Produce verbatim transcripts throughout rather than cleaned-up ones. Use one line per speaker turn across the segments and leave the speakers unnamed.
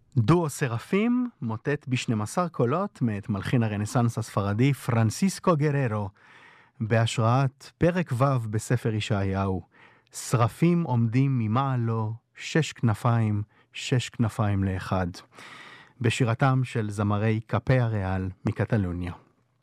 דואו סרפים מוטט ב-שנים עשר קולות מאת מלחין הרנסנס הספרדי פרנסיסקו גררו, בהשראת פרק ו' בספר ישעיהו. שרפים עומדים ממעלו, שש כנפיים, שש כנפיים לאחד. בשירתם של זמרי קפה הריאל מקטלוניה.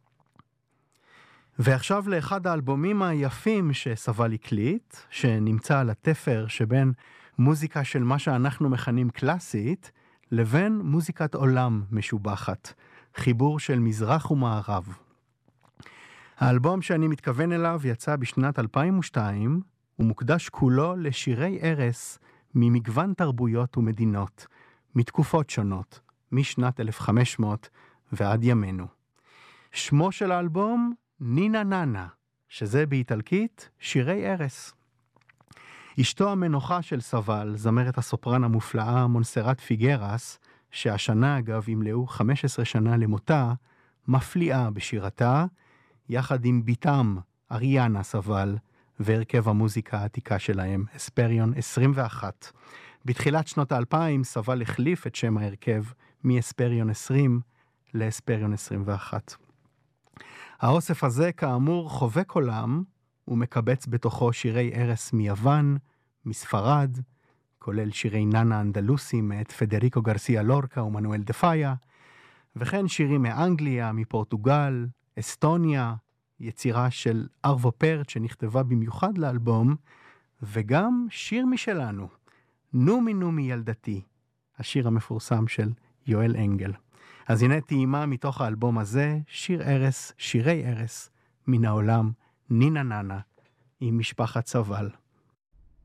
ועכשיו לאחד האלבומים היפים שסבל הקליט, שנמצא על התפר שבין מוזיקה של מה שאנחנו מכנים קלאסית, לבין מוזיקת עולם משובחת, חיבור של מזרח ומערב. האלבום שאני מתכוון אליו יצא בשנת אלפיים ושתיים, ומוקדש כולו לשירי ערש ממגוון תרבויות ומדינות, מתקופות שונות, משנת אלף וחמש מאות ועד ימינו. שמו של האלבום נינה ננה, שזה באיטלקית שירי ערש. אשתו המנוחה של סבל, זמרת הסופרן המופלאה מונסרט פיגרס, שהשנה אגב ימלאו חמש עשרה שנה למותה, מפליאה בשירתה, יחד עם ביתם אריאנה סבל, והרכב המוזיקה העתיקה שלהם, אספריון עשרים ואחת. בתחילת שנות האלפיים סבל החליף את שם ההרכב מאספריון עשרים לאספריון עשרים ואחת. האוסף הזה כאמור חובק עולם, הוא מקבץ בתוכו שירי ערש מיוון, מספרד, כולל שירי ננה אנדלוסים מאת פדריקו גרסיה לורקה ומנואל דפאיה, וכן שירים מאנגליה, מפורטוגל, אסטוניה, יצירה של ארבו פרט שנכתבה במיוחד לאלבום, וגם שיר משלנו, נומי נומי ילדתי, השיר המפורסם של יואל אנגל. אז הנה טעימה מתוך האלבום הזה, שיר ערש, שירי ערש מן העולם, נינה ננה, עם משפחת סבל.